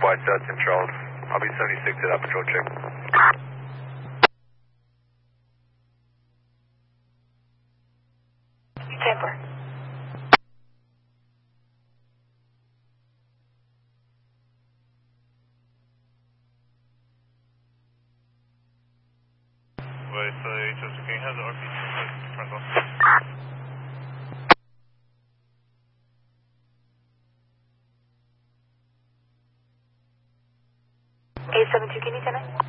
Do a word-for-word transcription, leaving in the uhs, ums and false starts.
White South Saint Charles. I'll be seventy-six at that patrol check. Temper. Wait, so H S, can you have the R P G turned off? eight seven two, can you tell me?